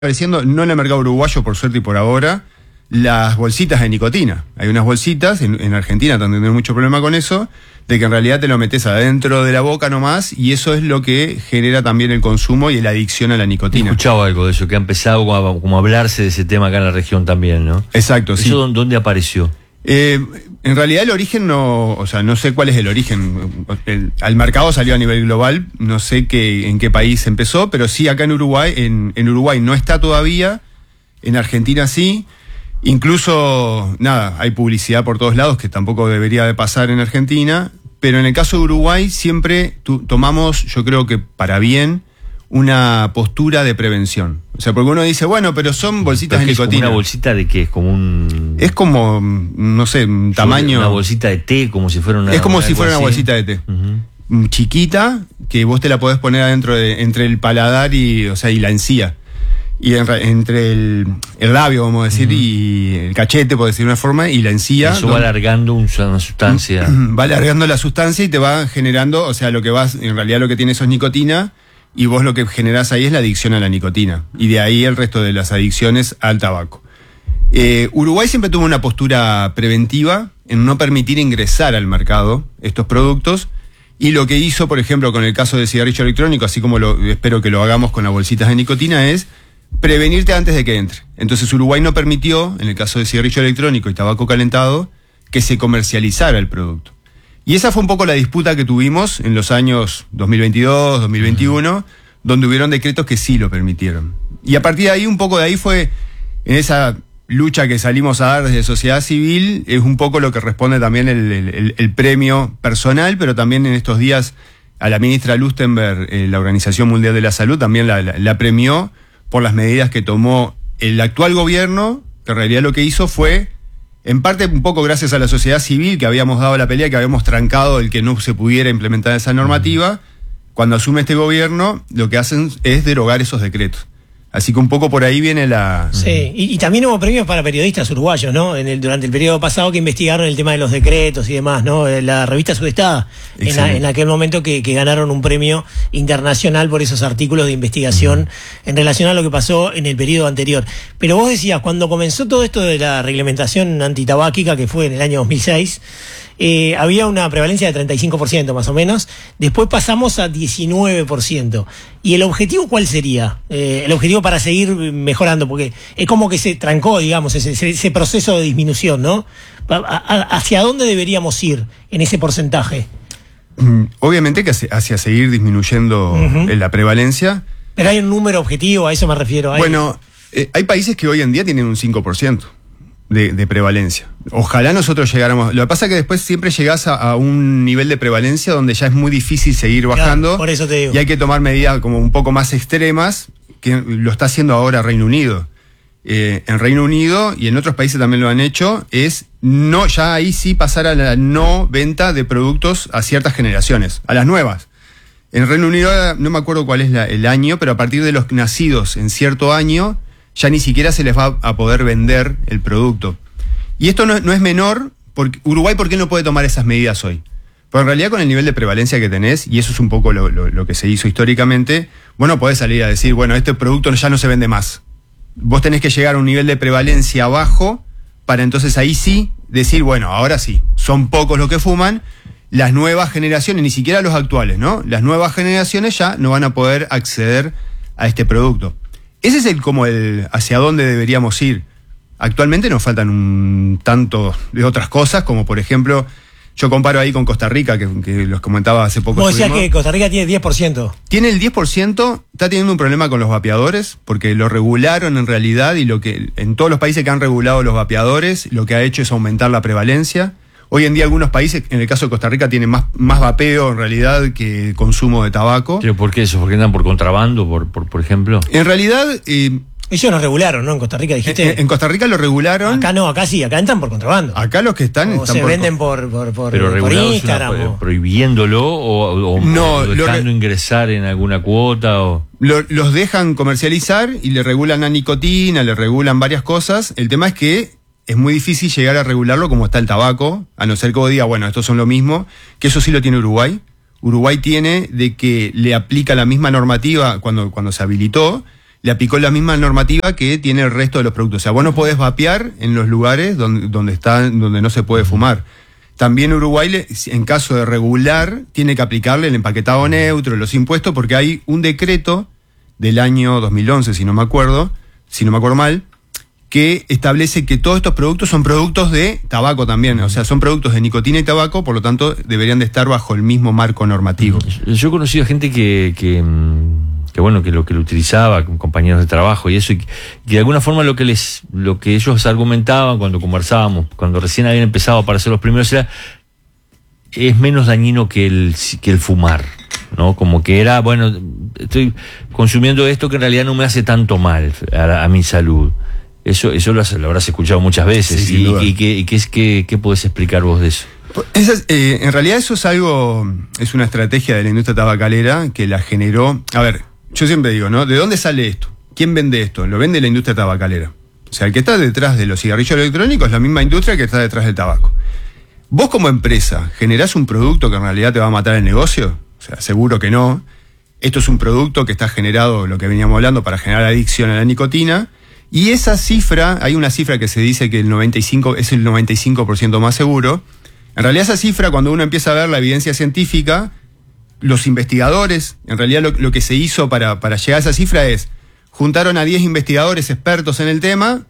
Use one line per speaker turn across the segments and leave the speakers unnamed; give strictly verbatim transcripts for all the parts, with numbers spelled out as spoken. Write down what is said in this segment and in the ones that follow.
apareciendo, no en el mercado uruguayo por suerte y por ahora, las bolsitas de nicotina. Hay unas bolsitas, en, en Argentina también hay mucho problema con eso, de que en realidad te lo metes adentro de la boca nomás y eso es lo que genera también el consumo y la adicción a la nicotina.
He escuchado algo de eso, que ha empezado como a, como a hablarse de ese tema acá en la región también, ¿no?
Exacto,
¿Eso
sí.
dónde, dónde apareció?
Eh, en realidad el origen no, o sea, no sé cuál es el origen. El, al mercado salió a nivel global, no sé qué, en qué país empezó, pero sí acá en Uruguay, en, en Uruguay no está todavía, en Argentina sí. Incluso, nada, hay publicidad por todos lados que tampoco debería de pasar en Argentina, pero en el caso de Uruguay siempre tu, tomamos, yo creo que para bien, una postura de prevención. O sea, porque uno dice, bueno, pero son bolsitas
¿Pero
de
es
nicotina.
¿Como una bolsita de qué? ¿Es como un...?
Es como, no sé, un tamaño...
Una bolsita de té, como si fuera una...
Es como si fuera
así.
una bolsita de té. Uh-huh. Chiquita, que vos te la podés poner adentro de, entre el paladar y, o sea, y la encía. Y en, entre el, el labio, vamos a decir, uh-huh. y el cachete, por decir de una forma, y la encía.
Eso va alargando una sustancia.
Va alargando la sustancia y te va generando, o sea, lo que vas, en realidad lo que tiene eso es nicotina, y vos lo que generás ahí es la adicción a la nicotina. Y de ahí el resto de las adicciones al tabaco. Eh, Uruguay siempre tuvo una postura preventiva en no permitir ingresar al mercado estos productos. Y lo que hizo, por ejemplo, con el caso del cigarrillo electrónico, así como lo, espero que lo hagamos con las bolsitas de nicotina, es prevenirte antes de que entre. Entonces Uruguay no permitió, en el caso del cigarrillo electrónico y tabaco calentado, que se comercializara el producto. Y esa fue un poco la disputa que tuvimos en los años dos mil veintidós, dos mil veintiuno, uh-huh. donde hubieron decretos que sí lo permitieron. Y a partir de ahí, un poco de ahí fue, en esa lucha que salimos a dar desde sociedad civil, es un poco lo que responde también el, el, el premio personal, pero también en estos días a la ministra Lustenberg, eh, la Organización Mundial de la Salud, también la, la, la premió por las medidas que tomó el actual gobierno, que en realidad lo que hizo fue, en parte un poco gracias a la sociedad civil, que habíamos dado la pelea, que habíamos trancado el que no se pudiera implementar esa normativa, cuando asume este gobierno, lo que hacen es derogar esos decretos. Así que un poco por ahí viene la...
Sí, y, y también hubo premios para periodistas uruguayos, ¿no? En el, durante el periodo pasado que investigaron el tema de los decretos y demás, ¿no? La revista Sudestada, en, la, en aquel momento que, que ganaron un premio internacional por esos artículos de investigación uh-huh. en relación a lo que pasó en el periodo anterior. Pero vos decías, cuando comenzó todo esto de la reglamentación antitabáquica, que fue en el año dos mil seis... Eh, había una prevalencia de treinta y cinco por ciento más o menos, después pasamos a diecinueve por ciento. ¿Y el objetivo cuál sería? Eh, el objetivo para seguir mejorando, porque es como que se trancó, digamos, ese, ese proceso de disminución, ¿no? ¿A, a, ¿Hacia dónde deberíamos ir en ese porcentaje?
Obviamente que hacia, hacia seguir disminuyendo uh-huh. la prevalencia.
Pero hay un número objetivo, a eso me refiero. Hay...
Bueno, eh, hay países que hoy en día tienen un cinco por ciento. De, de prevalencia. Ojalá nosotros llegáramos. Lo que pasa es que después siempre llegás a, a un nivel de prevalencia donde ya es muy difícil seguir bajando.
Claro, por eso te digo.
Y hay que tomar medidas como un poco más extremas, que lo está haciendo ahora Reino Unido. Eh, en Reino Unido y en otros países también lo han hecho, es no, ya ahí sí pasar a la no venta de productos a ciertas generaciones, a las nuevas. En Reino Unido, no me acuerdo cuál es la, el año, pero a partir de los nacidos en cierto año, ya ni siquiera se les va a poder vender el producto. Y esto no, no es menor, porque Uruguay, ¿por qué no puede tomar esas medidas hoy? Porque en realidad con el nivel de prevalencia que tenés, y eso es un poco lo, lo, lo que se hizo históricamente, vos no podés salir a decir, bueno, este producto ya no se vende más. Vos tenés que llegar a un nivel de prevalencia bajo, para entonces ahí sí decir, bueno, ahora sí, son pocos los que fuman, las nuevas generaciones, ni siquiera los actuales, ¿no? Las nuevas generaciones ya no van a poder acceder a este producto. Ese es el como el hacia dónde deberíamos ir. Actualmente nos faltan un tanto de otras cosas, como por ejemplo, yo comparo ahí con Costa Rica, que, que los comentaba hace poco.
Vos decías que Costa Rica tiene diez por ciento.
Tiene el diez por ciento, está teniendo un problema con los vapeadores, porque lo regularon en realidad, y lo que en todos los países que han regulado los vapeadores, lo que ha hecho es aumentar la prevalencia. Hoy en día algunos países, en el caso de Costa Rica, tienen más, más vapeo en realidad que consumo de tabaco.
¿Pero por qué eso? ¿Por qué andan por contrabando, por, por, por ejemplo?
En realidad... Eh,
ellos nos regularon, ¿no? En Costa Rica dijiste...
En, en Costa Rica lo regularon.
Acá no, acá sí, acá entran por contrabando.
Acá los que están...
O
están
se
por,
venden por, por, por,
pero
por Instagram.
Una,
o...
¿Prohibiéndolo o, o,
no,
o dejando
re...
ingresar en alguna cuota? O...
Lo, los dejan comercializar y le regulan la nicotina, le regulan varias cosas. El tema es que es muy difícil llegar a regularlo como está el tabaco, a no ser que vos digas, bueno, estos son lo mismo, que eso sí lo tiene Uruguay. Uruguay tiene de que le aplica la misma normativa cuando, cuando se habilitó, le aplicó la misma normativa que tiene el resto de los productos. O sea, vos no podés vapear en los lugares donde, donde, está, donde no se puede fumar. También Uruguay, en caso de regular, tiene que aplicarle el empaquetado neutro, los impuestos, porque hay un decreto del año dos mil once, si no me acuerdo, si no me acuerdo mal, que establece que todos estos productos son productos de tabaco también, o sea, son productos de nicotina y tabaco, por lo tanto deberían de estar bajo el mismo marco normativo.
Yo he conocido gente que, que, que bueno, que lo que lo utilizaba, compañeros de trabajo y eso, y que de alguna forma lo que les, lo que ellos argumentaban cuando conversábamos, cuando recién habían empezado a aparecer los primeros, era es menos dañino que el, que el fumar, ¿no? Como que era, bueno, estoy consumiendo esto que en realidad no me hace tanto mal a, a mi salud. Eso, eso lo, has, lo habrás escuchado muchas veces.
Sí,
y, y, ¿qué, y qué, qué, qué podés explicar vos de eso?
Esa es, eh, en realidad eso es algo, es una estrategia de la industria tabacalera que la generó. A ver, yo siempre digo, ¿no? ¿De dónde sale esto? ¿Quién vende esto? Lo vende la industria tabacalera. O sea, el que está detrás de los cigarrillos electrónicos es la misma industria que está detrás del tabaco. Vos como empresa, ¿generás un producto que en realidad te va a matar el negocio? O sea, seguro que no. Esto es un producto que está generado, lo que veníamos hablando, para generar adicción a la nicotina. Y esa cifra, hay una cifra que se dice que el noventa y cinco es el noventa y cinco por ciento más seguro. En realidad esa cifra, cuando uno empieza a ver la evidencia científica, los investigadores, en realidad lo, lo que se hizo para, para llegar a esa cifra es, juntaron a diez investigadores expertos en el tema,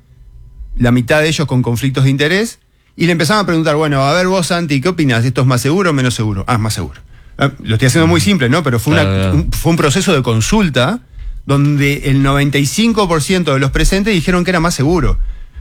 la mitad de ellos con conflictos de interés, y le empezaron a preguntar, bueno, a ver vos, Santi, ¿qué opinas? ¿Esto es más seguro o menos seguro? Ah, es más seguro. Ah, lo estoy haciendo muy simple, ¿no? Pero fue, una, un, fue un proceso de consulta donde el noventa y cinco por ciento de los presentes dijeron que era más seguro.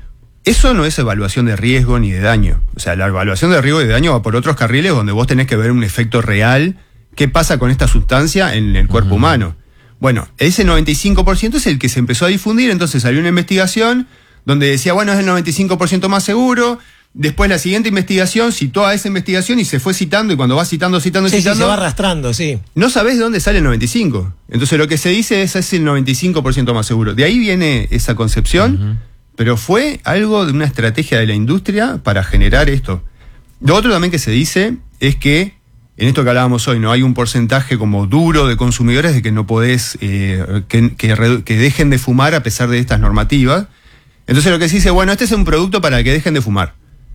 Eso no es evaluación de riesgo ni de daño. O sea, la evaluación de riesgo y de daño va por otros carriles donde vos tenés que ver un efecto real. ¿Qué pasa con esta sustancia en el cuerpo uh-huh. humano? Bueno, ese noventa y cinco por ciento es el que se empezó a difundir, entonces salió una investigación donde decía, bueno, es el noventa y cinco por ciento más seguro. Después la siguiente investigación citó a esa investigación y se fue citando, y cuando va citando, citando,
sí,
citando...
Sí, se va arrastrando, sí.
No sabés de dónde sale el noventa y cinco. Entonces lo que se dice es, es el noventa y cinco por ciento más seguro. De ahí viene esa concepción, uh-huh. pero fue algo de una estrategia de la industria para generar esto. Lo otro también que se dice es que, en esto que hablábamos hoy, no hay un porcentaje como duro de consumidores de que no podés, eh, que, que, que dejen de fumar a pesar de estas normativas. Entonces lo que se dice, bueno, este es un producto para que dejen de fumar.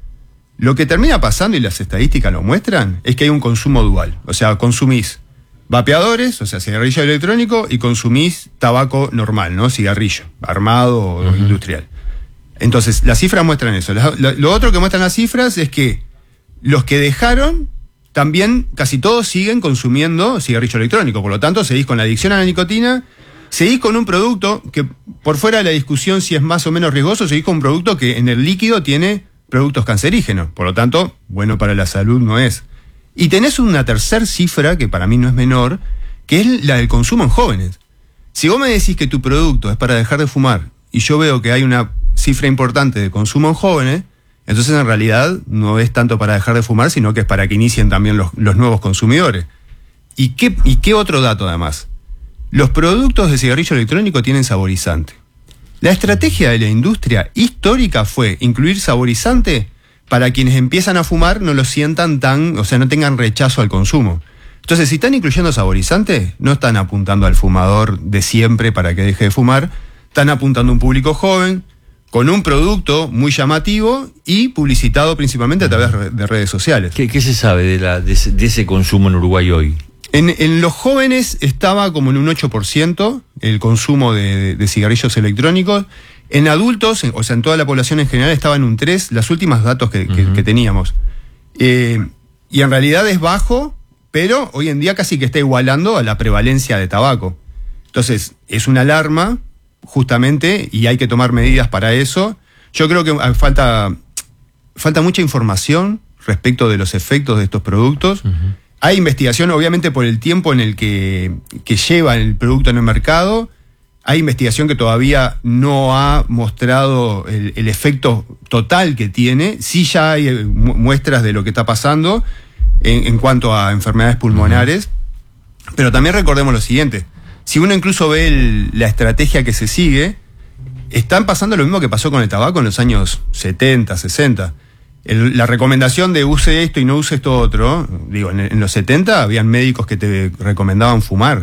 Lo que termina pasando, y las estadísticas lo muestran, es que hay un consumo dual. O sea, consumís vapeadores, o sea, cigarrillo electrónico, y consumís tabaco normal, ¿no? Cigarrillo, armado o uh-huh. industrial. Entonces, las cifras muestran eso. La, la, lo otro que muestran las cifras es que los que dejaron, también casi todos siguen consumiendo cigarrillo electrónico. Por lo tanto, seguís con la adicción a la nicotina, seguís con un producto que, por fuera de la discusión si es más o menos riesgoso, seguís con un producto que en el líquido tiene productos cancerígenos, por lo tanto, bueno para la salud no es. Y tenés una tercera cifra, que para mí no es menor, que es la del consumo en jóvenes. Si vos me decís que tu producto es para dejar de fumar, y yo veo que hay una cifra importante de consumo en jóvenes, entonces en realidad no es tanto para dejar de fumar, sino que es para que inicien también los, los nuevos consumidores. ¿Y qué, ¿Y qué otro dato además? Los productos de cigarrillo electrónico tienen saborizante. La estrategia de la industria histórica fue incluir saborizante para quienes empiezan a fumar no lo sientan tan, o sea, no tengan rechazo al consumo. Entonces, si están incluyendo saborizante, no están apuntando al fumador de siempre para que deje de fumar, están apuntando a un público joven, con un producto muy llamativo y publicitado principalmente a través de redes sociales.
¿Qué, qué se sabe de, la, de, ese, de ese consumo en Uruguay hoy?
En, en los jóvenes estaba como en un ocho por ciento el consumo de, de, de cigarrillos electrónicos. En adultos, en, o sea, en toda la población en general estaba en un tres por ciento, los últimos datos que, uh-huh. que, que teníamos. Eh, y en realidad es bajo, pero hoy en día casi que está igualando a la prevalencia de tabaco. Entonces, es una alarma, justamente, y hay que tomar medidas para eso. Yo creo que falta, falta mucha información respecto de los efectos de estos productos. Uh-huh. Hay investigación, obviamente, por el tiempo en el que, que lleva el producto en el mercado. Hay investigación que todavía no ha mostrado el, el efecto total que tiene. Sí ya hay muestras de lo que está pasando en, en cuanto a enfermedades pulmonares. Uh-huh. Pero también recordemos lo siguiente. Si uno incluso ve el, la estrategia que se sigue, están pasando lo mismo que pasó con el tabaco en los años setenta, sesenta. El, la recomendación de use esto y no use esto otro, digo, en, en los setenta habían médicos que te recomendaban fumar.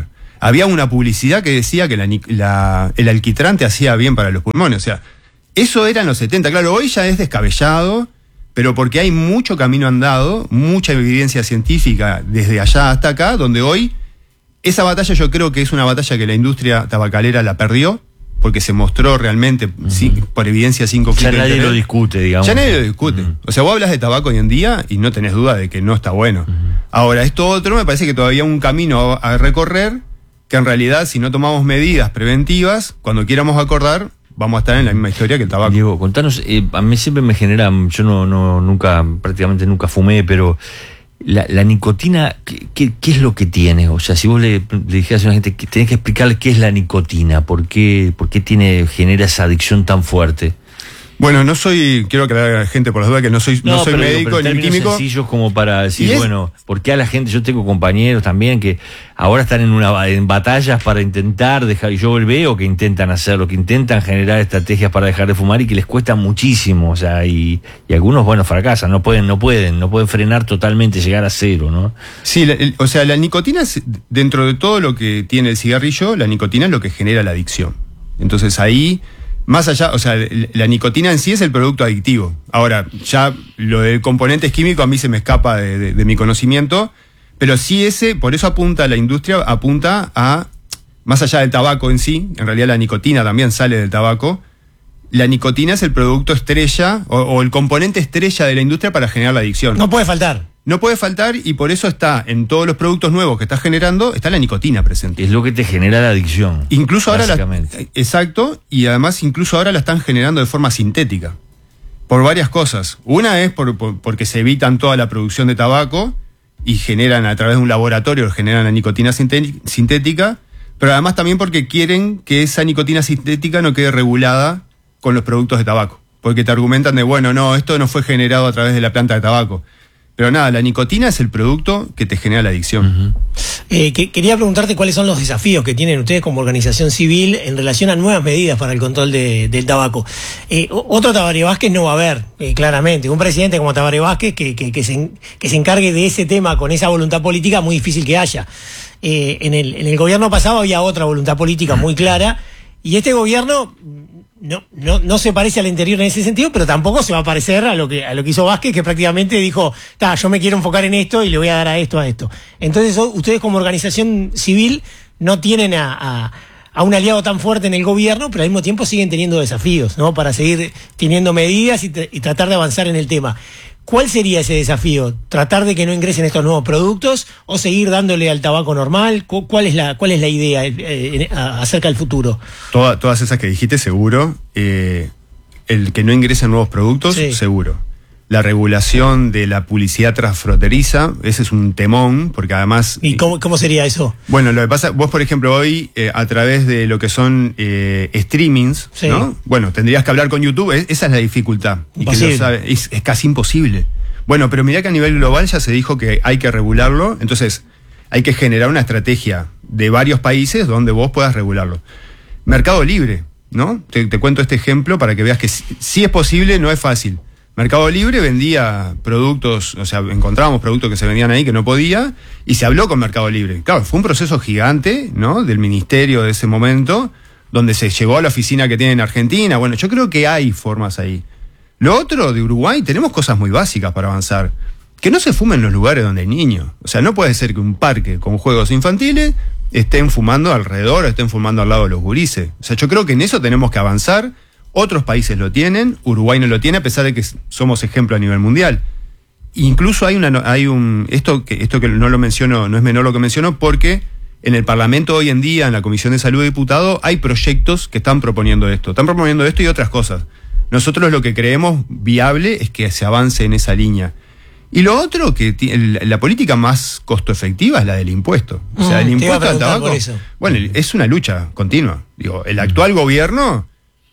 había una publicidad que decía que la, la, el alquitrán te hacía bien para los pulmones. O sea, eso era en los setenta. Claro, hoy ya es descabellado, pero porque hay mucho camino andado, mucha evidencia científica desde allá hasta acá, donde hoy esa batalla yo creo que es una batalla que la industria tabacalera la perdió, porque se mostró realmente, uh-huh. sin, por evidencia sin conflicto.
Ya nadie lo discute, digamos.
Ya nadie lo discute. Uh-huh. O sea, vos hablas de tabaco hoy en día y no tenés duda de que no está bueno. Uh-huh. Ahora, esto otro me parece que todavía un camino a recorrer, que en realidad si no tomamos medidas preventivas, cuando quieramos acordar, vamos a estar en la misma historia que el tabaco.
Diego, contanos, eh, a mí siempre me genera, yo no, no nunca, prácticamente nunca fumé, pero la, la nicotina, ¿qué, qué, ¿qué es lo que tiene? O sea, si vos le, le dijeras a una gente que tenés que explicarle qué es la nicotina, por qué, por qué tiene, genera esa adicción tan fuerte.
Bueno, no soy, quiero aclarar a la gente por las dudas que no soy, no, no soy
pero,
médico
pero
ni químico.
Sencillos como para decir,
es,
bueno, porque a la gente, yo tengo compañeros también que ahora están en una en batallas para intentar dejar, y yo veo que intentan hacerlo, que intentan generar estrategias para dejar de fumar y que les cuesta muchísimo, o sea, y, y algunos, bueno, fracasan, no pueden, no pueden, no pueden frenar totalmente, llegar a cero, ¿no?
Sí, la, el, o sea, la nicotina es, dentro de todo lo que tiene el cigarrillo, la nicotina es lo que genera la adicción. Entonces ahí, más allá, o sea, la nicotina en sí es el producto adictivo. Ahora, ya lo del componentes químicos a mí se me escapa de, de, de mi conocimiento, pero sí ese, por eso apunta la industria, apunta a, más allá del tabaco en sí, en realidad la nicotina también sale del tabaco, la nicotina es el producto estrella o, o el componente estrella de la industria para generar la adicción.
No puede faltar.
No puede faltar y por eso está en todos los productos nuevos que estás generando, está la nicotina presente.
Es lo que te genera la adicción.
Incluso ahora la, exacto, y además incluso ahora la están generando de forma sintética. Por varias cosas. Una es por, por, porque se evitan toda la producción de tabaco y generan a través de un laboratorio, generan la nicotina sintética, pero además también porque quieren que esa nicotina sintética no quede regulada con los productos de tabaco. Porque te argumentan de, bueno, no, esto no fue generado a través de la planta de tabaco. Pero nada, la nicotina es el producto que te genera la adicción.
Uh-huh. eh, que, quería preguntarte cuáles son los desafíos que tienen ustedes como organización civil en relación a nuevas medidas para el control de, del tabaco. Eh, otro Tabaré Vázquez no va a haber, eh, claramente. Un presidente como Tabaré Vázquez que, que, que, se, que se encargue de ese tema con esa voluntad política, muy difícil que haya. Eh, en, el, en el gobierno pasado había otra voluntad política muy clara, y este gobierno no, no, no se parece al anterior en ese sentido, pero tampoco se va a parecer a lo que, a lo que hizo Vázquez, que prácticamente dijo, ta, yo me quiero enfocar en esto y le voy a dar a esto, a esto. Entonces, ustedes como organización civil no tienen a, a, a un aliado tan fuerte en el gobierno, pero al mismo tiempo siguen teniendo desafíos, ¿no? Para seguir teniendo medidas y, y tratar de avanzar en el tema. ¿Cuál sería ese desafío? ¿Tratar de que no ingresen estos nuevos productos o seguir dándole al tabaco normal? ¿Cuál es la, cuál es la idea eh, acerca del futuro?
Toda, todas esas que dijiste, seguro. Eh, el que no ingresen nuevos productos, sí. Seguro. La regulación de la publicidad transfronteriza, ese es un temón, porque además...
¿Y cómo, cómo sería eso?
Bueno, lo que pasa, vos por ejemplo hoy, eh, a través de lo que son eh, streamings, sí. ¿no? Bueno, tendrías que hablar con YouTube, es, esa es la dificultad. Y que lo sabe, es, es casi imposible. Bueno, pero mirá que a nivel global ya se dijo que hay que regularlo, entonces hay que generar una estrategia de varios países donde vos puedas regularlo. Mercado Libre, ¿no? Te, te cuento este ejemplo para que veas que sí, sí es posible, no es fácil. Mercado Libre vendía productos, o sea, encontrábamos productos que se vendían ahí que no podía, y se habló con Mercado Libre. Claro, fue un proceso gigante, ¿no? Del ministerio de ese momento, donde se llegó a la oficina que tiene en Argentina. Bueno, yo creo que hay formas ahí. Lo otro, de Uruguay, tenemos cosas muy básicas para avanzar. Que no se fume en los lugares donde hay niños. O sea, no puede ser que un parque con juegos infantiles estén fumando alrededor o estén fumando al lado de los gurises. O sea, yo creo que en eso tenemos que avanzar. Otros países lo tienen, Uruguay no lo tiene, a pesar de que somos ejemplo a nivel mundial. Incluso hay una hay un esto que esto que no lo menciono, no es menor lo que menciono, porque en el Parlamento hoy en día, en la Comisión de Salud de Diputados, hay proyectos que están proponiendo esto. Están proponiendo esto y otras cosas. Nosotros lo que creemos viable es que se avance en esa línea. Y lo otro, que la política más costo efectiva es la del impuesto. O sea, mm, el impuesto al tabaco. Bueno, es una lucha continua. Digo, el actual gobierno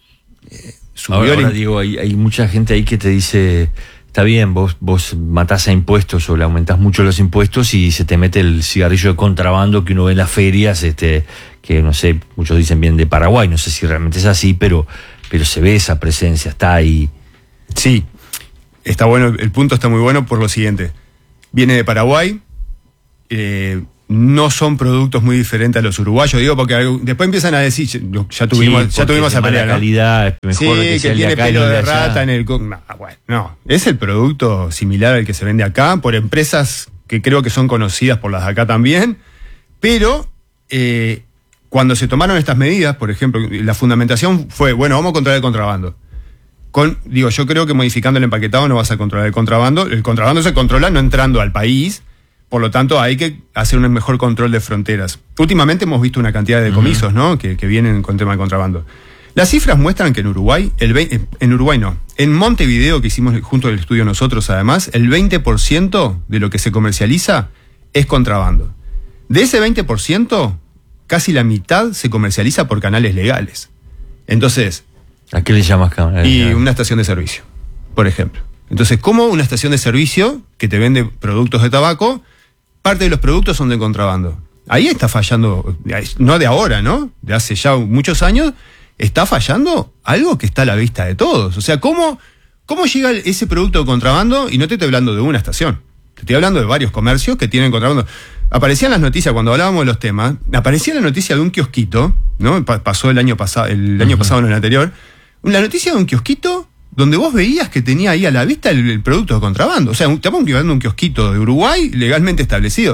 Eh, ahora, ahora digo, hay, hay mucha gente ahí que te dice, está bien, vos, vos matás a impuestos o le aumentás mucho los impuestos y se te mete el cigarrillo de contrabando que uno ve en las ferias, este, que no sé, muchos dicen bien de Paraguay, no sé si realmente es así, pero, pero se ve esa presencia, está ahí.
Sí, está bueno, el punto está muy bueno por lo siguiente. Viene de Paraguay, eh, no son productos muy diferentes a los uruguayos, digo, porque después empiezan a decir, ya tuvimos, sí, ya tuvimos a pelear,
la calidad, ¿no? Es mejor
sí,
que,
que tiene pelo de rata en el... No, bueno, no, es el producto similar al que se vende acá, por empresas que creo que son conocidas por las de acá también, pero eh, cuando se tomaron estas medidas, por ejemplo, la fundamentación fue, bueno, vamos a controlar el contrabando. Con, digo, yo creo que modificando el empaquetado no vas a controlar el contrabando, el contrabando se controla no entrando al país. Por lo tanto, hay que hacer un mejor control de fronteras. Últimamente hemos visto una cantidad de decomisos, ¿no? Que, que vienen con tema de contrabando. Las cifras muestran que en Uruguay, el veinte, en Uruguay no, en Montevideo, que hicimos junto al estudio nosotros además, el veinte por ciento de lo que se comercializa es contrabando. De ese veinte por ciento, casi la mitad se comercializa por canales legales. Entonces...
¿A qué le llamas canales?
Y una estación de servicio, por ejemplo. Entonces, ¿cómo una estación de servicio que te vende productos de tabaco... parte de los productos son de contrabando? Ahí está fallando, no de ahora, ¿no? De hace ya muchos años, está fallando algo que está a la vista de todos. O sea, ¿cómo, cómo llega ese producto de contrabando? Y no te estoy hablando de una estación, te estoy hablando de varios comercios que tienen contrabando. Aparecían las noticias cuando hablábamos de los temas, aparecía la noticia de un kiosquito, ¿no? Pasó el año pasado, el año uh-huh. pasado, no el anterior, la noticia de un kiosquito donde vos veías que tenía ahí a la vista el, el producto de contrabando. O sea, estamos hablando de un kiosquito de Uruguay legalmente establecido.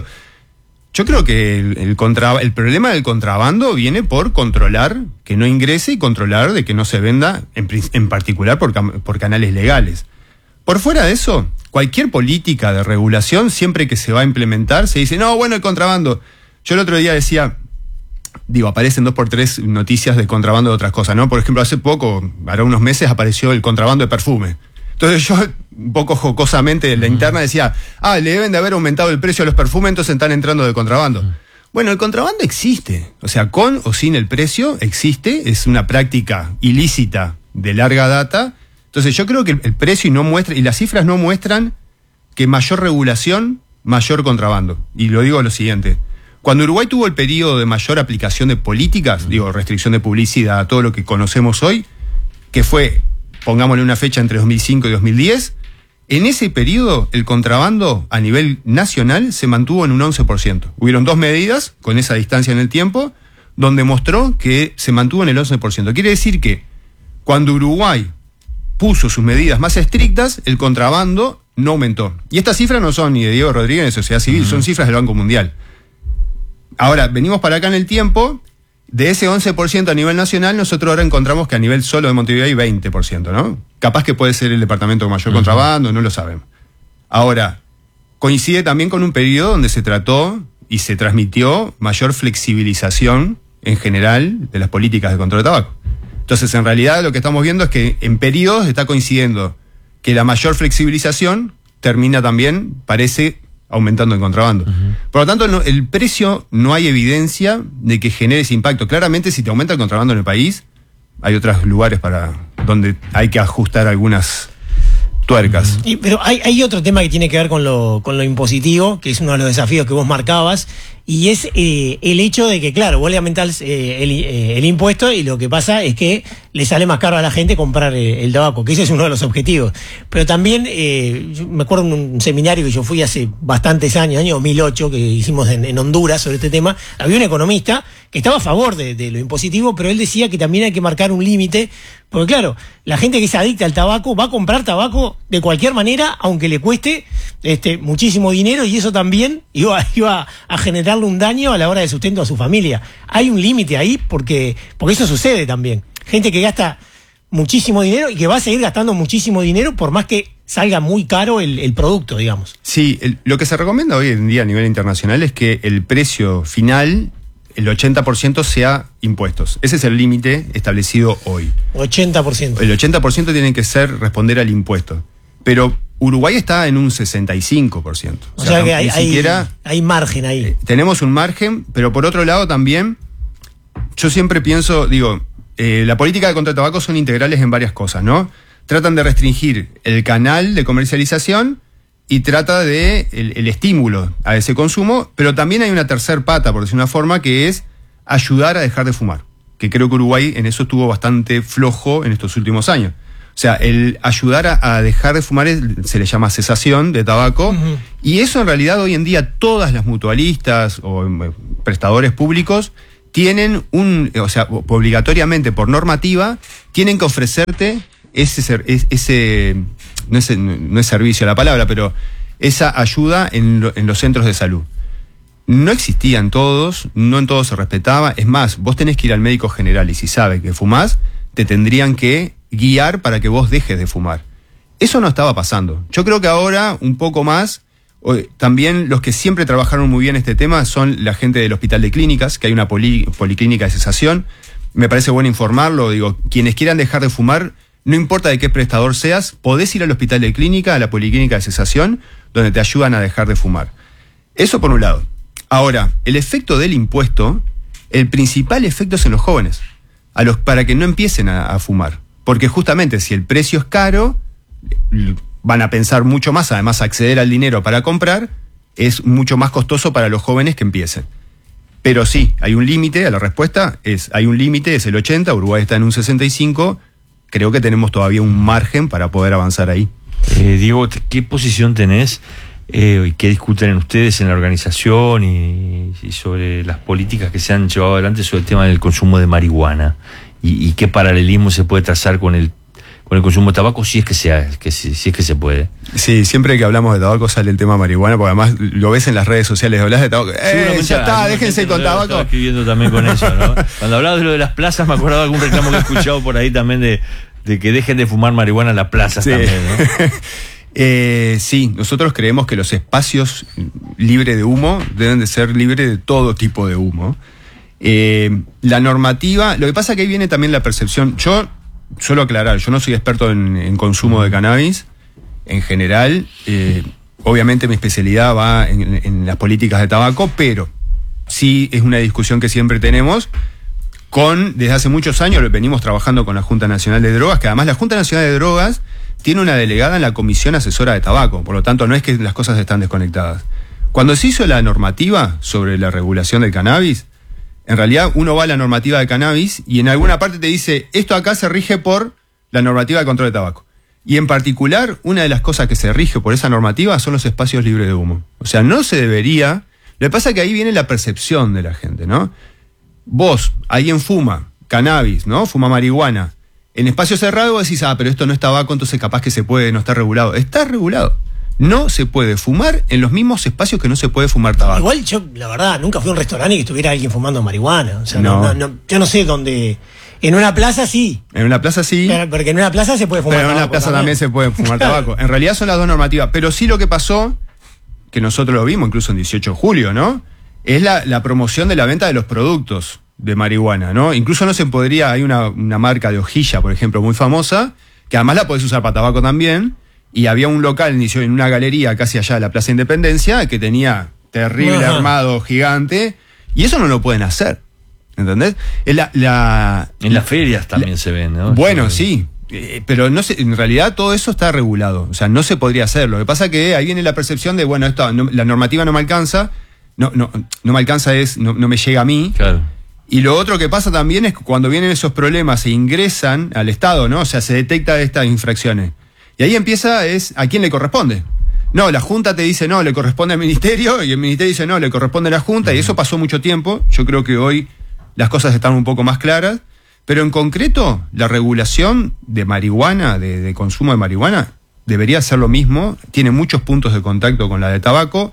Yo creo que el, el, contra, el problema del contrabando viene por controlar que no ingrese y controlar de que no se venda, en, en particular por, por canales legales. Por fuera de eso, cualquier política de regulación, siempre que se va a implementar, se dice, no, bueno, el contrabando. Yo el otro día decía... Digo, aparecen dos por tres noticias de contrabando de otras cosas, ¿no? Por ejemplo, hace poco, hará unos meses, apareció el contrabando de perfume. Entonces yo, un poco jocosamente en la interna decía, ah, le deben de haber aumentado el precio de los perfumes, entonces están entrando de contrabando. Bueno, el contrabando existe. O sea, con o sin el precio existe, es una práctica ilícita de larga data. Entonces yo creo que el precio no muestra, y las cifras no muestran que mayor regulación, mayor contrabando. Y lo digo lo siguiente. Cuando Uruguay tuvo el periodo de mayor aplicación de políticas, digo, restricción de publicidad, todo lo que conocemos hoy, que fue, pongámosle una fecha entre dos mil cinco y dos mil diez, en ese periodo el contrabando a nivel nacional se mantuvo en un once por ciento. Hubieron dos medidas con esa distancia en el tiempo, donde mostró que se mantuvo en el once por ciento. Quiere decir que cuando Uruguay puso sus medidas más estrictas, el contrabando no aumentó. Y estas cifras no son ni de Diego Rodríguez ni de Sociedad Civil, uh-huh. son cifras del Banco Mundial. Ahora, venimos para acá en el tiempo, de ese once por ciento a nivel nacional, nosotros ahora encontramos que a nivel solo de Montevideo hay veinte por ciento, ¿no? Capaz que puede ser el departamento con mayor uh-huh. contrabando, no lo sabemos. Ahora, coincide también con un periodo donde se trató y se transmitió mayor flexibilización en general de las políticas de control de tabaco. Entonces, en realidad, lo que estamos viendo es que en periodos está coincidiendo que la mayor flexibilización termina también, parece, aumentando el contrabando. Uh-huh. Por lo tanto, no, el precio no hay evidencia de que genere ese impacto. Claramente, si te aumenta el contrabando en el país, hay otros lugares para donde hay que ajustar algunas tuercas.
Y, pero hay, hay otro tema que tiene que ver con lo, con lo impositivo, que es uno de los desafíos que vos marcabas, y es eh, el hecho de que, claro, vos le aumentás eh, el, eh, el impuesto y lo que pasa es que le sale más caro a la gente comprar eh, el tabaco, que ese es uno de los objetivos. Pero también, eh, yo me acuerdo de un seminario que yo fui hace bastantes años, año dos mil ocho, que hicimos en, en Honduras sobre este tema, había un economista que estaba a favor de, de lo impositivo, pero él decía que también hay que marcar un límite, porque claro, la gente que es adicta al tabaco va a comprar tabaco de cualquier manera, aunque le cueste este, muchísimo dinero, y eso también iba, iba a generarle un daño a la hora de sustento a su familia. Hay un límite ahí, porque, porque eso sucede también. Gente que gasta muchísimo dinero y que va a seguir gastando muchísimo dinero por más que salga muy caro el, el producto, digamos.
Sí, el, lo que se recomienda hoy en día a nivel internacional es que el precio final, el ochenta por ciento sea impuestos. Ese es el límite establecido hoy.
ochenta por ciento.
El ochenta por ciento tiene que ser responder al impuesto. Pero Uruguay está en un sesenta y cinco por ciento.
O, o sea, sea que hay, siquiera, hay, hay margen ahí.
Eh, tenemos un margen, pero por otro lado también, yo siempre pienso, digo, eh, la política de contra el tabaco son integrales en varias cosas, ¿no? Tratan de restringir el canal de comercialización y trata de el, el estímulo a ese consumo, pero también hay una tercer pata, por decir una forma, que es ayudar a dejar de fumar, que creo que Uruguay en eso estuvo bastante flojo en estos últimos años. sea, el ayudar a, a dejar de fumar es, se le llama cesación de tabaco, uh-huh. y eso en realidad hoy en día todas las mutualistas o eh, prestadores públicos tienen un, o sea, obligatoriamente por normativa, tienen que ofrecerte ese, ese no es, no es servicio la palabra, pero esa ayuda en, lo, en los centros de salud. No existían todos, no en todos se respetaba. Es más, vos tenés que ir al médico general y si sabe que fumás, te tendrían que guiar para que vos dejes de fumar. Eso no estaba pasando. Yo creo que ahora, un poco más, también los que siempre trabajaron muy bien este tema son la gente del Hospital de Clínicas, que hay una poli, policlínica de cesación. Me parece bueno informarlo. Digo, quienes quieran dejar de fumar, no importa de qué prestador seas, podés ir al Hospital de Clínica, a la policlínica de cesación, donde te ayudan a dejar de fumar. Eso por un lado. Ahora, el efecto del impuesto, el principal efecto es en los jóvenes, a los, para que no empiecen a, a fumar. Porque justamente si el precio es caro, van a pensar mucho más, además acceder al dinero para comprar es mucho más costoso para los jóvenes que empiecen. Pero sí, hay un límite, a la respuesta es, hay un límite, es el ochenta, Uruguay está en un sesenta y cinco, creo que tenemos todavía un margen para poder avanzar ahí.
Eh, Diego, ¿qué posición tenés eh, y qué discuten ustedes en la organización y, y sobre las políticas que se han llevado adelante sobre el tema del consumo de marihuana? Y, y qué paralelismo se puede trazar con el con el consumo de tabaco, si es que sea, que si, si es que se puede.
Sí, siempre que hablamos de tabaco sale el tema marihuana, porque además lo ves en las redes sociales, hablas de tabaco. ¡Eh, ya está, déjense con tabaco!
Estaba escribiendo también con eso, ¿no? Cuando hablabas de lo de las plazas, me acordaba de algún reclamo que he escuchado por ahí también de, de que dejen de fumar marihuana en las plazas sí. también, ¿no?
eh, sí, nosotros creemos que los espacios libres de humo deben de ser libres de todo tipo de humo. Eh, la normativa, lo que pasa es que ahí viene también la percepción. Yo Suelo aclarar, yo no soy experto en, en consumo de cannabis en general, eh, obviamente mi especialidad va en, en las políticas de tabaco, pero sí es una discusión que siempre tenemos con, desde hace muchos años lo venimos trabajando con la Junta Nacional de Drogas, que además la Junta Nacional de Drogas tiene una delegada en la Comisión Asesora de Tabaco, por lo tanto no es que las cosas están desconectadas. Cuando se hizo la normativa sobre la regulación del cannabis, en realidad uno va a la normativa de cannabis y en alguna parte te dice, esto acá se rige por la normativa de control de tabaco. Y en particular, una de las cosas que se rige por esa normativa son los espacios libres de humo. O sea, no se debería. Lo que pasa es que ahí viene la percepción de la gente, ¿no? Vos, alguien fuma cannabis, ¿no? Fuma marihuana. En espacio cerrado vos decís, ah, pero esto no es tabaco, entonces capaz que se puede, no está regulado. Está regulado. No se puede fumar en los mismos espacios que no se puede fumar tabaco.
Igual yo, la verdad, nunca fui a un restaurante y que estuviera alguien fumando marihuana. O sea, no. No, no, yo no sé dónde. En una plaza sí.
En una plaza sí.
Pero, porque en una plaza se puede fumar
tabaco. Pero en una plaza también, también se puede fumar tabaco. En realidad son las dos normativas. Pero sí lo que pasó, que nosotros lo vimos incluso en dieciocho de julio, ¿no? Es la, la promoción de la venta de los productos de marihuana, ¿no? Incluso no se podría, hay una, una marca de hojilla, por ejemplo, muy famosa, que además la podés usar para tabaco también. Y había un local en una galería casi allá de la Plaza Independencia que tenía terrible Ajá. armado gigante y eso no lo pueden hacer, ¿entendés? La, la,
en las ferias también la, se ven, ¿no?
Bueno, sí, eh, pero no se, en realidad todo eso está regulado, o sea, no se podría hacer. Lo que pasa es que ahí viene la percepción de, bueno, esto, no, la normativa no me alcanza, no, no, no me alcanza es, no, no me llega a mí.
Claro.
Y lo otro que pasa también es que cuando vienen esos problemas se ingresan al Estado, ¿no? O sea, se detecta estas infracciones. Y ahí empieza, es ¿a quién le corresponde? No, la Junta te dice no, le corresponde al Ministerio, y el Ministerio dice no, le corresponde a la Junta, uh-huh. y eso pasó mucho tiempo. Yo creo que hoy las cosas están un poco más claras, pero en concreto, la regulación de marihuana, de, de consumo de marihuana, debería ser lo mismo, tiene muchos puntos de contacto con la de tabaco.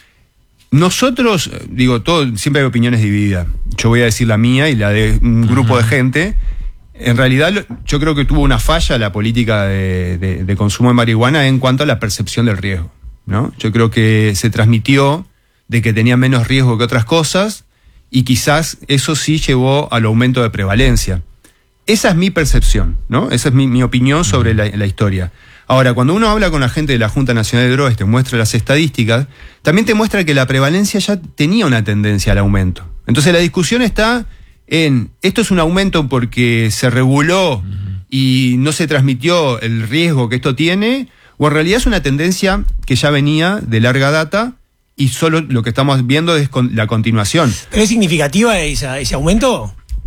Nosotros, digo, todo, siempre hay opiniones divididas. Yo voy a decir la mía y la de un grupo uh-huh. de gente. En realidad, yo creo que tuvo una falla la política de, de, de consumo de marihuana en cuanto a la percepción del riesgo, ¿no? Yo creo que se transmitió de que tenía menos riesgo que otras cosas y quizás eso sí llevó al aumento de prevalencia. Esa es mi percepción, ¿no? Esa es mi, mi opinión sobre la, la historia. Ahora, cuando uno habla con la gente de la Junta Nacional de Drogas, te muestra las estadísticas, también te muestra que la prevalencia ya tenía una tendencia al aumento. Entonces la discusión está en, esto es un aumento porque se reguló uh-huh. y no se transmitió el riesgo que esto tiene, o en realidad es una tendencia que ya venía de larga data y solo lo que estamos viendo es con la continuación.
¿Pero es significativa esa, ese aumento?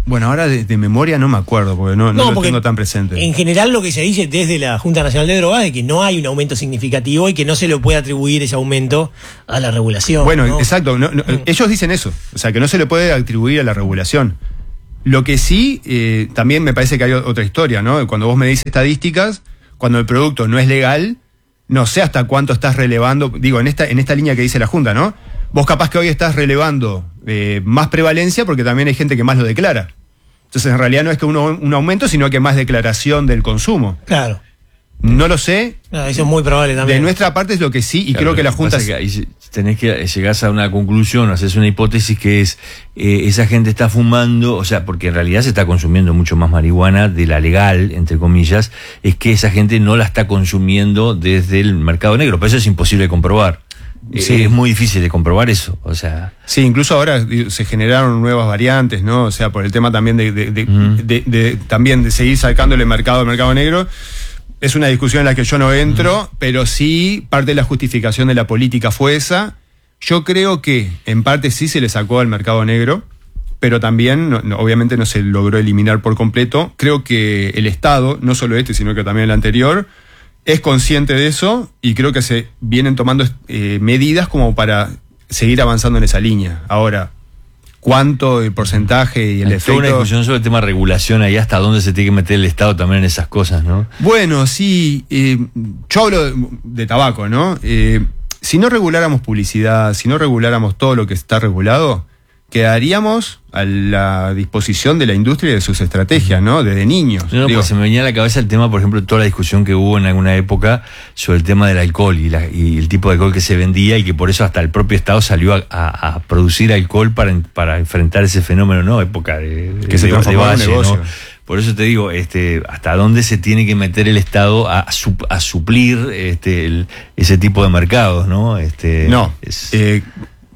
Bueno, ahora de, de memoria no me acuerdo, porque no, no, no lo tengo tan presente.
En general lo que se dice desde la Junta Nacional de Drogas es que no hay un aumento significativo y que no se le puede atribuir ese aumento a la regulación.
Bueno,
¿no?
exacto. No, no, ellos dicen eso, o sea, que no se le puede atribuir a la regulación. Lo que sí, eh, también me parece que hay otra historia, ¿no? Cuando vos me dices estadísticas, cuando el producto no es legal, no sé hasta cuánto estás relevando, digo, en esta, en esta línea que dice la Junta, ¿no? Vos capaz que hoy estás relevando eh, más prevalencia porque también hay gente que más lo declara. Entonces, en realidad no es que uno, un aumento, sino que más declaración del consumo.
Claro.
No lo sé.
No, eso es muy probable también.
De nuestra parte es lo que sí, y
claro,
creo que la Junta...
Que ahí tenés que llegar a una conclusión, haces una hipótesis que es, eh, esa gente está fumando, o sea, porque en realidad se está consumiendo mucho más marihuana de la legal, entre comillas, es que esa gente no la está consumiendo desde el mercado negro, pero eso es imposible de comprobar. Sí. Es muy difícil de comprobar eso, o sea...
Sí, incluso ahora se generaron nuevas variantes, ¿no? O sea, por el tema también de, de, de, uh-huh. de, de, de también de seguir sacándole mercado al mercado negro. Es una discusión en la que yo no entro, uh-huh. pero sí, parte de la justificación de la política fue esa. Yo creo que en parte sí se le sacó al mercado negro, pero también, no, no, obviamente no se logró eliminar por completo. Creo que el Estado, no solo este, sino que también el anterior, es consciente de eso y creo que se vienen tomando eh, medidas como para seguir avanzando en esa línea. Ahora, ¿cuánto el porcentaje y el
Hay
efecto?
Toda una discusión sobre el tema de regulación ahí, hasta dónde se tiene que meter el Estado también en esas cosas, ¿no?
Bueno, sí, eh, yo hablo de, de tabaco, ¿no? Eh, si no reguláramos publicidad, si no reguláramos todo lo que está regulado, quedaríamos a la disposición de la industria y de sus estrategias, ¿no? Desde niños.
No, pues se me venía a la cabeza el tema, por ejemplo, toda la discusión que hubo en alguna época sobre el tema del alcohol y, la, y el tipo de alcohol que se vendía y que por eso hasta el propio Estado salió a, a, a producir alcohol para, para enfrentar ese fenómeno, ¿no? Época de, de,
que se
de, de Valle,
negocio.
¿no? Por eso te digo, este, hasta dónde se tiene que meter el Estado a, a suplir este, el, ese tipo de mercados, ¿no? Este,
no.
Es...
Eh,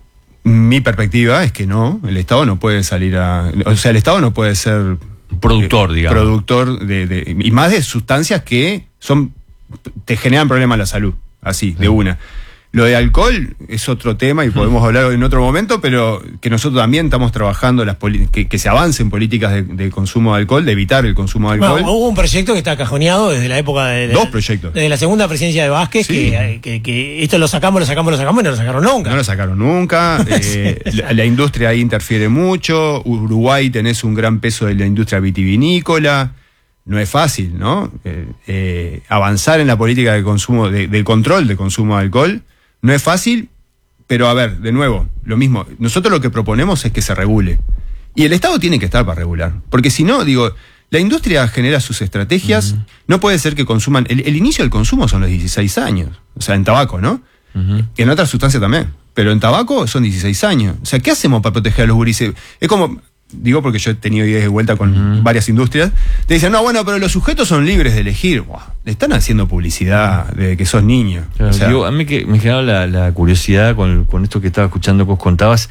Mi perspectiva es que no, el Estado no puede salir a... O sea, el Estado no puede ser...
Productor,
eh,
digamos.
Productor de, de... Y más de sustancias que son te generan problemas a la salud, así, de una. Lo de alcohol es otro tema y podemos hablar en otro momento, pero que nosotros también estamos trabajando las que, que se avancen políticas de, de consumo de alcohol, de evitar el consumo de alcohol.
Bueno, hubo un proyecto que está cajoneado desde la época de...
Dos proyectos.
Desde la segunda presidencia de Vázquez, sí. que, que, que esto lo sacamos, lo sacamos, lo sacamos y no lo sacaron nunca.
No lo sacaron nunca. eh, la, la industria ahí interfiere mucho. Uruguay tenés un gran peso de la industria vitivinícola. No es fácil, ¿no? Eh, eh, avanzar en la política de consumo, de, del control de consumo de alcohol. No es fácil, pero a ver, de nuevo, lo mismo. Nosotros lo que proponemos es que se regule. Y el Estado tiene que estar para regular. Porque si no, digo, la industria genera sus estrategias. Uh-huh. No puede ser que consuman... El, el inicio del consumo son los dieciséis años. O sea, en tabaco, ¿no? Uh-huh. En otras sustancias también. Pero en tabaco son dieciséis años. O sea, ¿qué hacemos para proteger a los gurises? Es como... Digo porque yo he tenido ideas de vuelta con uh-huh. varias industrias. Te dicen, no, bueno, pero los sujetos son libres de elegir. Wow, le están haciendo publicidad de que sos niño.
Claro,
o sea,
digo, a mí que me generaba la, la curiosidad con, con esto que estaba escuchando que vos contabas,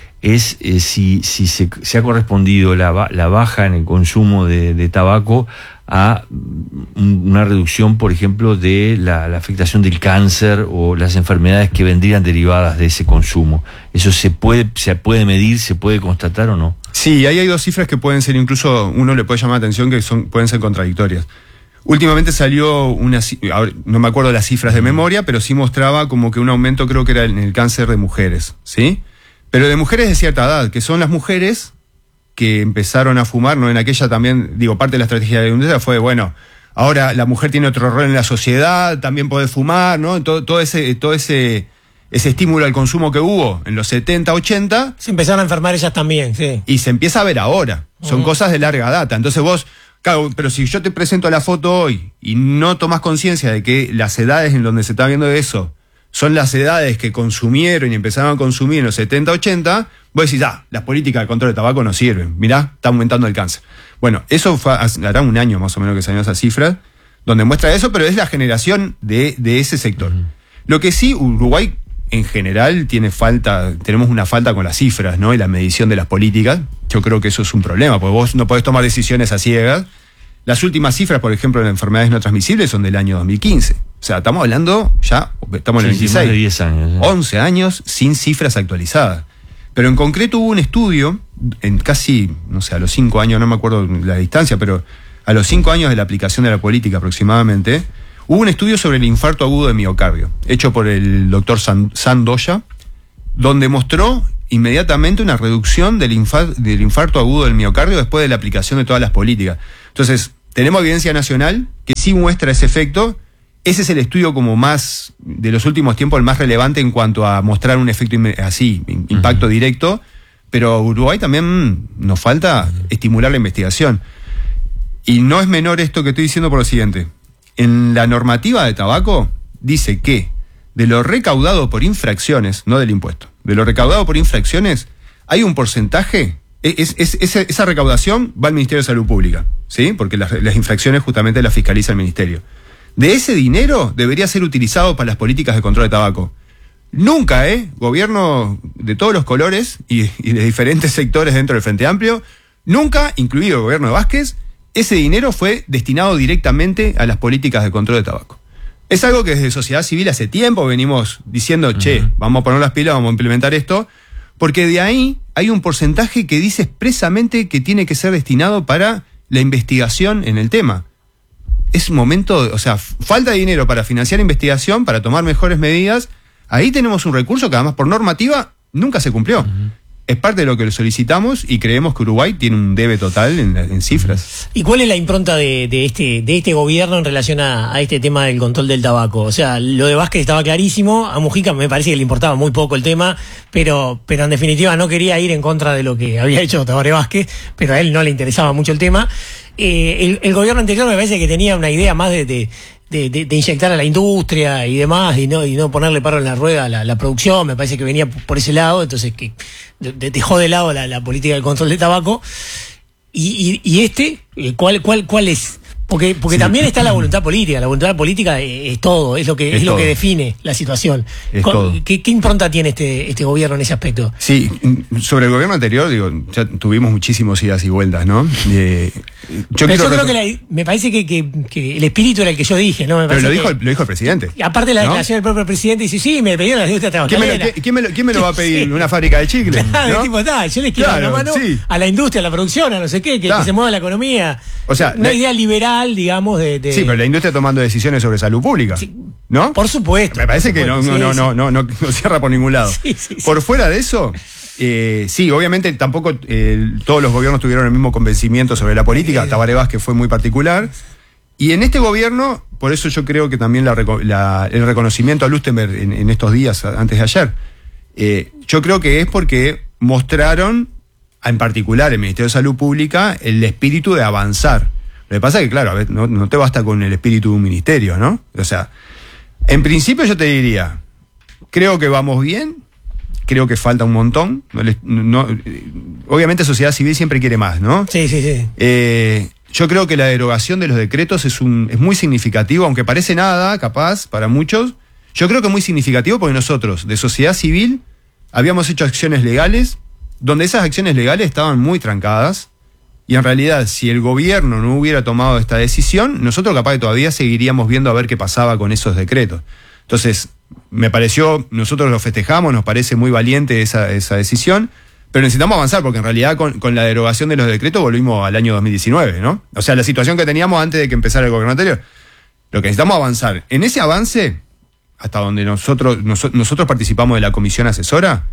es eh, si, si se, se ha correspondido la, la baja en el consumo de, de tabaco a una reducción, por ejemplo, de la, la afectación del cáncer o las enfermedades que vendrían derivadas de ese consumo. ¿Eso se puede, se puede medir, se puede constatar o no?
Sí, ahí hay dos cifras que pueden ser, incluso uno le puede llamar la atención, que son, pueden ser contradictorias. Últimamente salió una, no me acuerdo las cifras de memoria, pero sí mostraba como que un aumento, creo que era en el cáncer de mujeres, ¿sí? Pero de mujeres de cierta edad, que son las mujeres que empezaron a fumar, ¿no? En aquella también, digo, parte de la estrategia de la industria fue, bueno, ahora la mujer tiene otro rol en la sociedad, también puede fumar, ¿no? Todo, todo ese, todo ese, ese estímulo al consumo que hubo en los setenta, ochenta.
Se empezaron a enfermar ellas también, sí.
Y se empieza a ver ahora. Son uh-huh. cosas de larga data. Entonces vos, claro, pero si yo te presento la foto hoy y no tomás conciencia de que las edades en donde se está viendo eso son las edades que consumieron y empezaron a consumir en los setenta, ochenta, vos decís, ah, las políticas de control de tabaco no sirven. Mirá, está aumentando el cáncer. Bueno, eso fue, hará un año más o menos que salió esa cifra, donde muestra eso, pero es la generación de, de ese sector. Uh-huh. Lo que sí, Uruguay en general tiene falta, tenemos una falta con las cifras, ¿no? Y la medición de las políticas. Yo creo que eso es un problema, porque vos no podés tomar decisiones a ciegas. Las últimas cifras, por ejemplo, de enfermedades no transmisibles son del año dos mil quince. O sea, estamos hablando ya, estamos en el
sí,
veintiséis.
Sí, más de diez años. ¿eh?
once años sin cifras actualizadas. Pero en concreto hubo un estudio en casi, no sé, a los cinco años, no me acuerdo la distancia, pero a los cinco años de la aplicación de la política aproximadamente, hubo un estudio sobre el infarto agudo de miocardio, hecho por el doctor Sandoya, donde mostró inmediatamente una reducción del, infar- del infarto agudo del miocardio después de la aplicación de todas las políticas. Entonces, tenemos evidencia nacional que sí muestra ese efecto. Ese es el estudio como más, de los últimos tiempos, el más relevante en cuanto a mostrar un efecto inme- así, impacto uh-huh. directo. Pero Uruguay también mmm, nos falta uh-huh. estimular la investigación. Y no es menor esto que estoy diciendo por lo siguiente. En la normativa de tabaco dice que de lo recaudado por infracciones, no del impuesto, de lo recaudado por infracciones, hay un porcentaje, es, es, es, esa recaudación va al Ministerio de Salud Pública, ¿sí? Porque las, las infracciones justamente las fiscaliza el Ministerio. De ese dinero debería ser utilizado para las políticas de control de tabaco. Nunca, ¿eh? Gobierno de todos los colores y, y de diferentes sectores dentro del Frente Amplio, nunca, incluido el gobierno de Vázquez, ese dinero fue destinado directamente a las políticas de control de tabaco. Es algo que desde sociedad civil hace tiempo venimos diciendo, uh-huh. che, vamos a poner las pilas, vamos a implementar esto, porque de ahí hay un porcentaje que dice expresamente que tiene que ser destinado para la investigación en el tema. Es un momento, o sea, falta de dinero para financiar investigación, para tomar mejores medidas. Ahí tenemos un recurso que además por normativa nunca se cumplió. Uh-huh. Es parte de lo que le solicitamos y creemos que Uruguay tiene un debe total en, en cifras.
¿Y cuál es la impronta de, de este de este gobierno en relación a, a este tema del control del tabaco? O sea, lo de Vázquez estaba clarísimo, a Mujica me parece que le importaba muy poco el tema, pero, pero en definitiva no quería ir en contra de lo que había hecho Tabaré Vázquez, pero a él no le interesaba mucho el tema. Eh, el, el gobierno anterior me parece que tenía una idea más de... de De, de, de inyectar a la industria y demás, y no, y no ponerle paro en la rueda a la, la producción, me parece que venía por ese lado, entonces que de, dejó de lado la, la política del control de tabaco. Y, y, y este, ¿cuál, cuál, cuál es? Porque, porque sí. también está la voluntad política, la voluntad política es, es todo, es lo que es, es lo que define la situación. ¿Qué, ¿Qué impronta tiene este, este gobierno en ese aspecto?
Sí, sobre el gobierno anterior, digo, ya tuvimos muchísimos idas y vueltas, ¿no? Eh,
yo Pero yo creo que la, me parece que, que, que el espíritu era el que yo dije, ¿no? Me
Pero lo
que,
dijo, lo dijo el presidente.
Aparte de la
¿no?
declaración del propio presidente, dice, sí, me pidieron la industria trabajadora.
¿Quién, ¿quién, me lo, ¿Quién me lo, quién me lo va a pedir? Sí. ¿Una fábrica de chicle?
Claro,
¿no?
tipo, está, yo les quiero
claro,
dar la mano
sí.
a la industria, a la producción, a no sé qué, que, que se mueva la economía.
O sea,
una
la,
idea liberal, digamos, de, de...
Sí, pero la industria tomando decisiones sobre salud pública, sí, ¿no?
Por supuesto.
Me parece que no,
sí,
no, no,
sí.
no, no, no, no cierra por ningún lado.
Sí, sí,
por
sí.
fuera de eso... Eh, sí, obviamente tampoco eh, todos los gobiernos tuvieron el mismo convencimiento sobre la política. Tabaré Vázquez fue muy particular. Y en este gobierno, por eso yo creo que también la, la, el reconocimiento a Lustenberg en, en estos días, antes de ayer, eh, yo creo que es porque mostraron, en particular el Ministerio de Salud Pública, el espíritu de avanzar. Lo que pasa es que, claro, a ver, no, no te basta con el espíritu de un ministerio, ¿no? O sea, en principio yo te diría, creo que vamos bien. Creo que falta un montón. No, no, obviamente sociedad civil siempre quiere más, ¿no?
Sí, sí, sí.
Eh, yo creo que la derogación de los decretos es, un, es muy significativo, aunque parece nada, capaz, para muchos. Yo creo que es muy significativo porque nosotros, de sociedad civil, habíamos hecho acciones legales, donde esas acciones legales estaban muy trancadas, y en realidad, si el gobierno no hubiera tomado esta decisión, nosotros capaz que todavía seguiríamos viendo a ver qué pasaba con esos decretos. Entonces, me pareció, nosotros lo festejamos, nos parece muy valiente esa, esa decisión, pero necesitamos avanzar, porque en realidad con, con la derogación de los decretos volvimos al año dos mil diecinueve, ¿no? O sea, la situación que teníamos antes de que empezara el gobierno anterior. Lo que necesitamos avanzar. En ese avance, hasta donde nosotros, nos, nosotros participamos de la comisión asesora,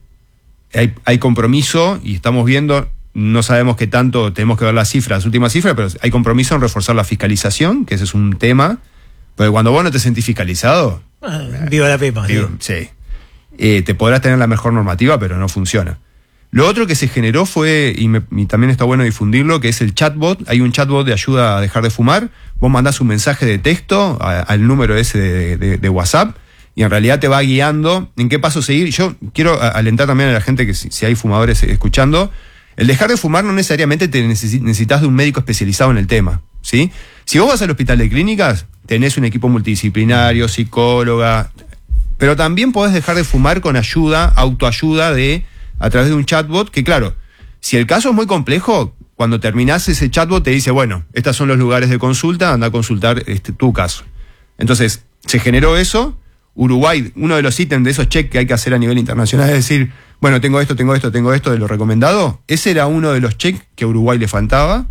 hay, hay compromiso y estamos viendo, no sabemos qué tanto, tenemos que ver las cifras, las últimas cifras, pero hay compromiso en reforzar la fiscalización, que ese es un tema, porque cuando vos no te sentís fiscalizado...
Ah, viva la pepa.
Digo, sí. sí. Eh, te podrás tener la mejor normativa, pero no funciona. Lo otro que se generó fue, y, me, y también está bueno difundirlo, que es el chatbot. Hay un chatbot de ayuda a dejar de fumar. Vos mandás un mensaje de texto a, al número ese de, de, de WhatsApp y en realidad te va guiando en qué paso seguir. Yo quiero alentar también a la gente que si, si hay fumadores escuchando, el dejar de fumar no necesariamente te necesitas de un médico especializado en el tema, ¿sí? Si vos vas al hospital de clínicas, tenés un equipo multidisciplinario, psicóloga, pero también podés dejar de fumar con ayuda, autoayuda de a través de un chatbot, que claro, si el caso es muy complejo, cuando terminás ese chatbot te dice, bueno, estos son los lugares de consulta, anda a consultar este, tu caso. Entonces, se generó eso. Uruguay, uno de los ítems de esos cheques que hay que hacer a nivel internacional es decir, bueno, tengo esto, tengo esto, tengo esto de lo recomendado. Ese era uno de los cheques que a Uruguay le faltaba.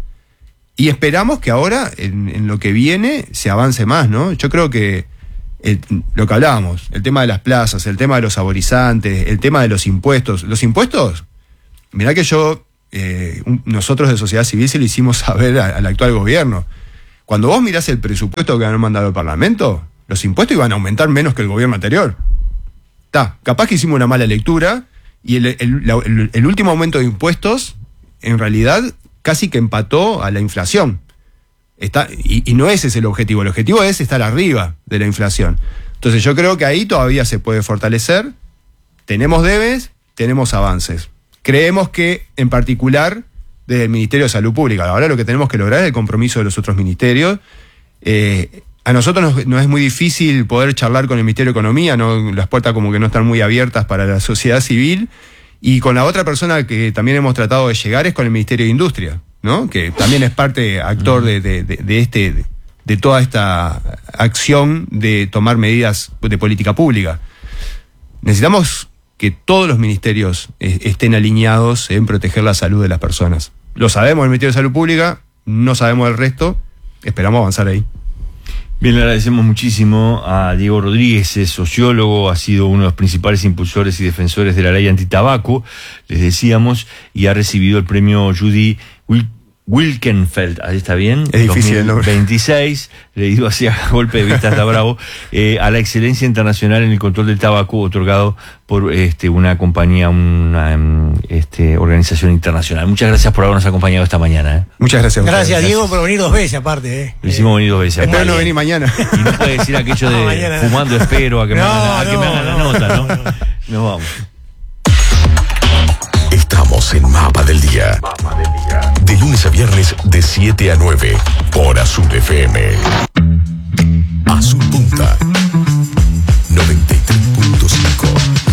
Y esperamos que ahora, en, en lo que viene, se avance más, ¿no? Yo creo que el, lo que hablábamos, el tema de las plazas, el tema de los saborizantes, el tema de los impuestos. Los impuestos, mirá que yo, eh, un, nosotros de sociedad civil se lo hicimos saber a, al actual gobierno. Cuando vos mirás el presupuesto que han mandado al Parlamento, los impuestos iban a aumentar menos que el gobierno anterior. Está, capaz que hicimos una mala lectura y el, el, la, el, el último aumento de impuestos, en realidad, casi que empató a la inflación. Está, y, y no ese es el objetivo. El objetivo es estar arriba de la inflación. Entonces yo creo que ahí todavía se puede fortalecer. Tenemos debes, tenemos avances. Creemos que, en particular, desde el Ministerio de Salud Pública, ahora lo que tenemos que lograr es el compromiso de los otros ministerios. Eh, a nosotros nos, nos es muy difícil poder charlar con el Ministerio de Economía, ¿no? Las puertas como que no están muy abiertas para la sociedad civil. Y con la otra persona que también hemos tratado de llegar es con el Ministerio de Industria, ¿no? Que también es parte actor de, de, de, de este de, de toda esta acción de tomar medidas de política pública. Necesitamos que todos los ministerios eh, estén alineados en proteger la salud de las personas. Lo sabemos el Ministerio de Salud Pública, no sabemos el resto, esperamos avanzar ahí.
Bien, le agradecemos muchísimo a Diego Rodríguez, es sociólogo, ha sido uno de los principales impulsores y defensores de la ley antitabaco, les decíamos, y ha recibido el premio Judy Wil Wilkenfeld, ahí está bien,
es difícil el nombre.
dos mil veintiséis, leído así a golpe de vista, está bravo, eh, a la excelencia internacional en el control del tabaco, otorgado por este, una compañía, una este, organización internacional. Muchas gracias por habernos acompañado esta mañana. ¿eh?
Muchas gracias.
Gracias,
gracias,
Diego, por venir dos veces aparte. Eh.
Lo hicimos venir dos veces.
Espero no venir mañana.
Y no puede decir aquello de
no, mañana,
fumando espero a que, no, me, hagan, a
no,
que me hagan
no,
la nota, ¿no?
no, no.
Nos vamos.
Estamos en Mapa del Día. Mapa del Día. De lunes a viernes de siete a nueve por Azul F M. Azul Punta noventa y tres punto cinco.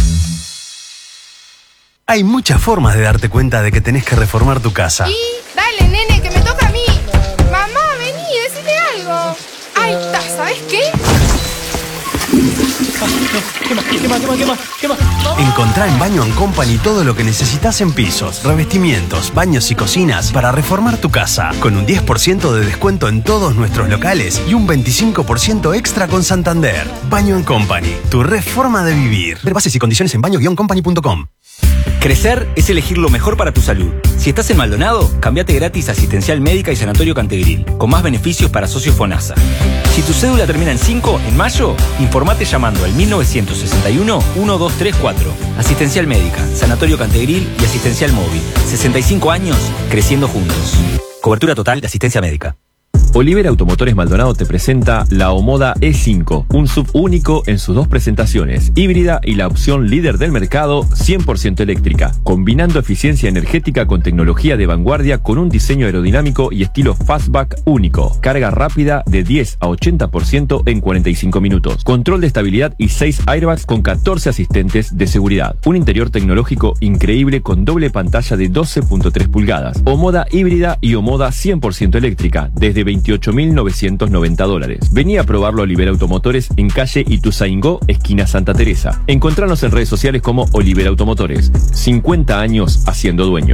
Hay muchas formas de darte cuenta de que tenés que reformar tu casa.
Y dale, nene, que me toca a mí. Mamá, vení, decime algo. Ahí está, ¿sabes qué?
Quema, quema, quema, quema, quema.
Encontrá en Baño and Company todo lo que necesitas en pisos, revestimientos, baños y cocinas para reformar tu casa. Con un diez por ciento de descuento en todos nuestros locales y un veinticinco por ciento extra con Santander. Baño and Company, tu reforma de vivir. Ver bases y condiciones en baño guion company punto com.
Crecer es elegir lo mejor para tu salud. Si estás en Maldonado, cambiate gratis a Asistencial Médica y Sanatorio Cantegril, con más beneficios para socios FONASA. Si tu cédula termina en cinco, en mayo, informate llamando al mil novecientos sesenta y uno, uno dos tres cuatro. Asistencial Médica, Sanatorio Cantegril y Asistencial Móvil. sesenta y cinco años, creciendo juntos. Cobertura total de asistencia médica.
Olivera Automotores Maldonado te presenta la Omoda E cinco, un sub único en sus dos presentaciones, híbrida y la opción líder del mercado, cien por ciento eléctrica, combinando eficiencia energética con tecnología de vanguardia con un diseño aerodinámico y estilo fastback único, carga rápida de diez a ochenta por ciento en cuarenta y cinco minutos, control de estabilidad y seis airbags con catorce asistentes de seguridad, un interior tecnológico increíble con doble pantalla de doce punto tres pulgadas, Omoda híbrida y Omoda cien por ciento eléctrica, desde veintiocho mil novecientos noventa dólares. Vení a probarlo a Olivera Automotores en calle Ituzaingó, esquina Santa Teresa. Encontranos en redes sociales como Olivera Automotores. cincuenta años haciendo dueño.